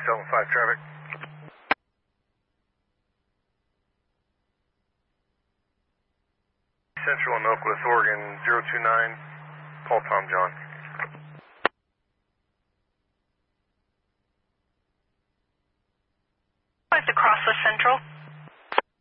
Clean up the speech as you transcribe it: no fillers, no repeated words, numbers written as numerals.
575 traffic. Central in Oakland, Oregon, 029, Paul Tom John. To cross the Central.